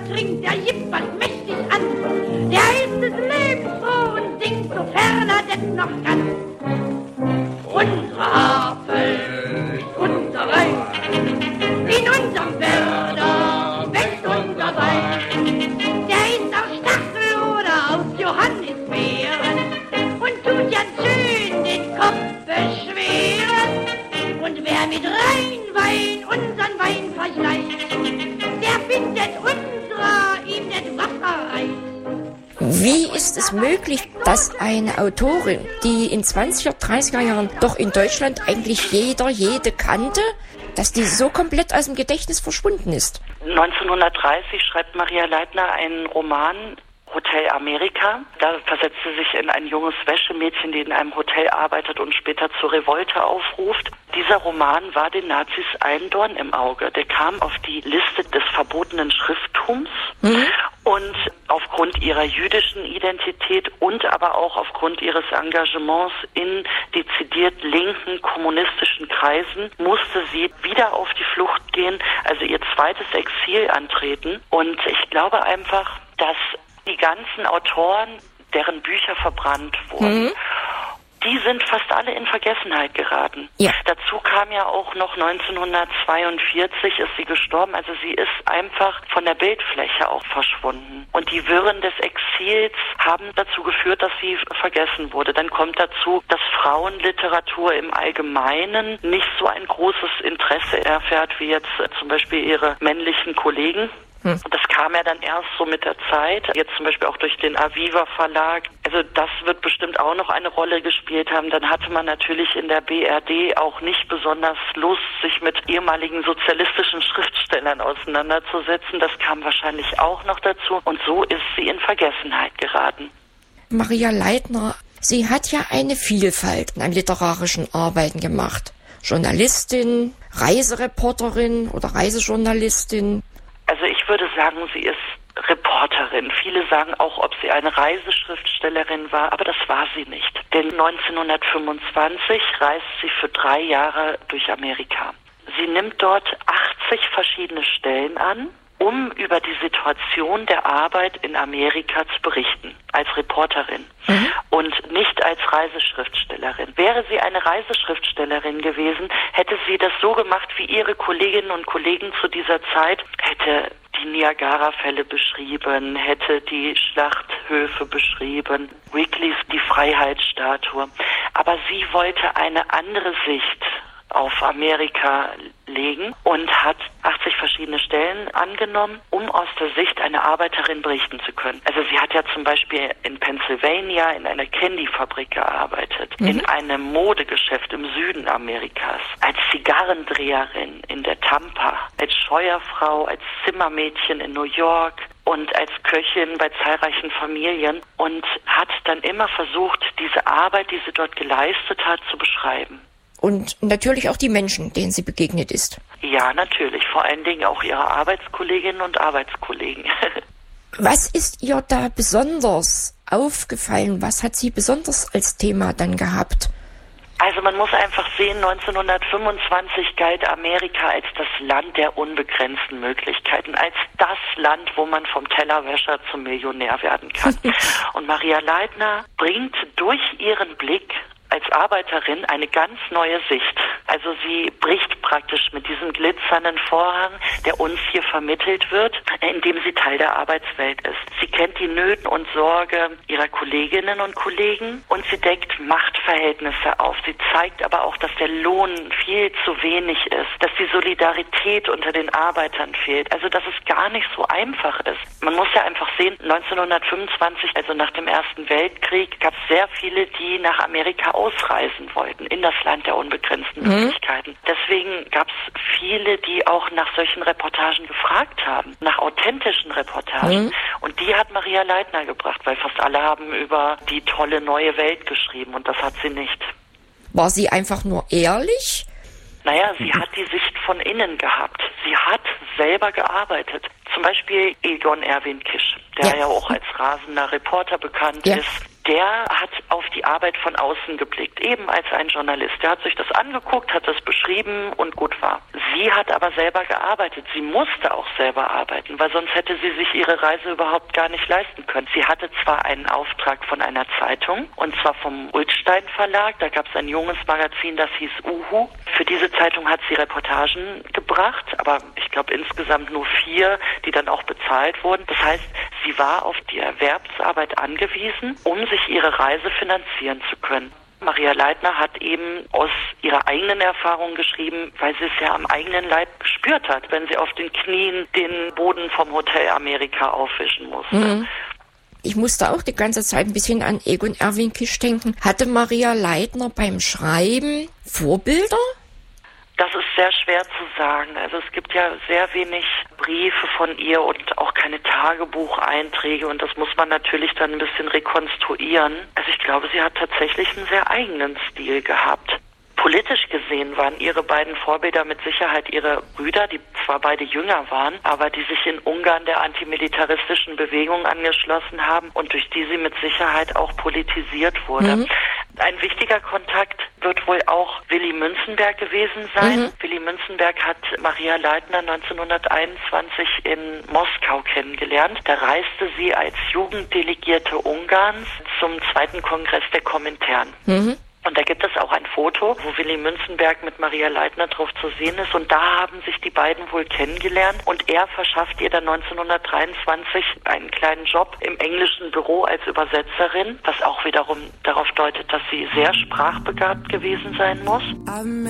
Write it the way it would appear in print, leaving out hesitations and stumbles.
trinkt, der gibt was mächtig an. Der heißt des Lebens froh und singt, sofern er denn noch kann. Unsere Harfe ist unser Wein, in unserem Werder wächst unser Wein. Der ist aus Stachel oder aus Johannisbeeren und tut ja schön den Kopf beschweren. Und wer mit Rheinwein unseren Wein vergleicht, der findet unserer ihm nicht Wasser reicht. Wie ist es möglich, dass eine Autorin, die in 20er, 30er Jahren doch in Deutschland eigentlich jede kannte, dass die so komplett aus dem Gedächtnis verschwunden ist? 1930 schreibt Maria Leitner einen Roman, Hotel Amerika. Da versetzt sie sich in ein junges Wäschemädchen, die in einem Hotel arbeitet und später zur Revolte aufruft. Dieser Roman war den Nazis ein Dorn im Auge. Der kam auf die Liste des verbotenen Schriftums und aufgrund ihrer jüdischen Identität und aber auch aufgrund ihres Engagements in dezidiert linken kommunistischen Kreisen musste sie wieder auf die Flucht gehen, also ihr zweites Exil antreten. Und ich glaube einfach, dass die ganzen Autoren, deren Bücher verbrannt wurden, die sind fast alle in Vergessenheit geraten. Ja. Dazu kam ja auch noch 1942 ist sie gestorben, also sie ist einfach von der Bildfläche auch verschwunden. Und die Wirren des Exils haben dazu geführt, dass sie vergessen wurde. Dann kommt dazu, dass Frauenliteratur im Allgemeinen nicht so ein großes Interesse erfährt wie jetzt zum Beispiel ihre männlichen Kollegen. Das kam ja dann erst so mit der Zeit, jetzt zum Beispiel auch durch den Aviva Verlag. Also das wird bestimmt auch noch eine Rolle gespielt haben. Dann hatte man natürlich in der BRD auch nicht besonders Lust, sich mit ehemaligen sozialistischen Schriftstellern auseinanderzusetzen. Das kam wahrscheinlich auch noch dazu. Und so ist sie in Vergessenheit geraten. Maria Leitner, sie hat ja eine Vielfalt an literarischen Arbeiten gemacht. Journalistin, Reisereporterin oder Reisejournalistin. Also ich würde sagen, sie ist Reporterin. Viele sagen auch, ob sie eine Reiseschriftstellerin war, aber das war sie nicht. Denn 1925 reist sie für 3 Jahre durch Amerika. Sie nimmt dort 80 verschiedene Stellen an, um über die Situation der Arbeit in Amerika zu berichten, als Reporterin und nicht als Reiseschriftstellerin. Wäre sie eine Reiseschriftstellerin gewesen, hätte sie das so gemacht wie ihre Kolleginnen und Kollegen zu dieser Zeit, hätte die Niagara-Fälle beschrieben, hätte die Schlachthöfe beschrieben, Wrigley's die Freiheitsstatue. Aber sie wollte eine andere Sicht auf Amerika legen und hat 80 verschiedene Stellen angenommen, um aus der Sicht einer Arbeiterin berichten zu können. Also sie hat ja zum Beispiel in Pennsylvania in einer Candy-Fabrik gearbeitet, in einem Modegeschäft im Süden Amerikas, als Zigarrendreherin in der Tampa, als Scheuerfrau, als Zimmermädchen in New York und als Köchin bei zahlreichen Familien und hat dann immer versucht, diese Arbeit, die sie dort geleistet hat, zu beschreiben. Und natürlich auch die Menschen, denen sie begegnet ist. Ja, natürlich. Vor allen Dingen auch ihre Arbeitskolleginnen und Arbeitskollegen. Was ist ihr da besonders aufgefallen? Was hat sie besonders als Thema dann gehabt? Also man muss einfach sehen, 1925 galt Amerika als das Land der unbegrenzten Möglichkeiten, als das Land, wo man vom Tellerwäscher zum Millionär werden kann. Und Maria Leitner bringt durch ihren Blick als Arbeiterin eine ganz neue Sicht. Also sie bricht praktisch mit diesem glitzernden Vorhang, der uns hier vermittelt wird, indem sie Teil der Arbeitswelt ist. Sie kennt die Nöte und Sorge ihrer Kolleginnen und Kollegen und sie deckt Machtverhältnisse auf. Sie zeigt aber auch, dass der Lohn viel zu wenig ist, dass die Solidarität unter den Arbeitern fehlt. Also dass es gar nicht so einfach ist. Man muss ja einfach sehen, 1925, also nach dem Ersten Weltkrieg, gab es sehr viele, die nach Amerika ausreisen wollten, in das Land der unbegrenzten Möglichkeiten. Deswegen gab es viele, die auch nach solchen Reportagen gefragt haben, nach authentischen Reportagen. Und die hat Maria Leitner gebracht, weil fast alle haben über die tolle neue Welt geschrieben und das hat sie nicht. War sie einfach nur ehrlich? Naja, sie hat die Sicht von innen gehabt. Sie hat selber gearbeitet. Zum Beispiel Egon Erwin Kisch, der ja auch als rasender Reporter bekannt ist. der hat auf die Arbeit von außen geblickt, eben als ein Journalist. Der hat sich das angeguckt, hat das beschrieben und gut war. Sie hat aber selber gearbeitet. Sie musste auch selber arbeiten, weil sonst hätte sie sich ihre Reise überhaupt gar nicht leisten können. Sie hatte zwar einen Auftrag von einer Zeitung, und zwar vom Ulstein Verlag. Da gab es ein junges Magazin, das hieß Uhu. Für diese Zeitung hat sie Reportagen gebracht, aber ich glaube insgesamt nur 4, die dann auch bezahlt wurden. Das heißt, sie war auf die Erwerbsarbeit angewiesen, um sich ihre Reise finanzieren zu können. Maria Leitner hat eben aus ihrer eigenen Erfahrung geschrieben, weil sie es ja am eigenen Leib gespürt hat, wenn sie auf den Knien den Boden vom Hotel Amerika aufwischen musste. Mhm. Ich musste auch die ganze Zeit ein bisschen an Egon Erwin Kisch denken. Hatte Maria Leitner beim Schreiben Vorbilder? Das ist sehr schwer zu sagen. Also es gibt ja sehr wenig Briefe von ihr und auch keine Tagebucheinträge, und das muss man natürlich dann ein bisschen rekonstruieren. Also ich glaube, sie hat tatsächlich einen sehr eigenen Stil gehabt. Politisch gesehen waren ihre beiden Vorbilder mit Sicherheit ihre Brüder, die zwar beide jünger waren, aber die sich in Ungarn der antimilitaristischen Bewegung angeschlossen haben und durch die sie mit Sicherheit auch politisiert wurde. Mhm. Ein wichtiger Kontakt wird wohl auch Willy Münzenberg gewesen sein. Mhm. Willy Münzenberg hat Maria Leitner 1921 in Moskau kennengelernt. Da reiste sie als Jugenddelegierte Ungarns zum 2. Kongress der Komintern. Mhm. Und da gibt es auch ein Foto, wo Willy Münzenberg mit Maria Leitner drauf zu sehen ist. Und da haben sich die beiden wohl kennengelernt. Und er verschafft ihr dann 1923 einen kleinen Job im englischen Büro als Übersetzerin, was auch wiederum darauf deutet, dass sie sehr sprachbegabt gewesen sein muss.